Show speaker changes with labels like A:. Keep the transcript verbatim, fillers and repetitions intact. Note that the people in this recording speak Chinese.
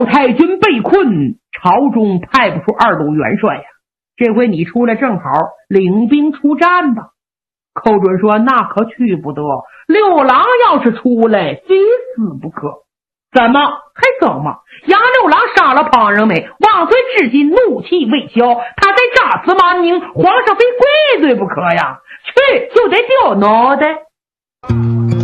A: 太君被困，朝中派不出二路元帅呀，这回你出来正好领兵出战吧。寇准说那可去不得，六郎要是出来非死不可。怎么还怎么？杨六郎杀了庞仁美，王孙至今怒气未消，他在诈死满宁，皇上非归罪不可呀，去就得掉脑袋。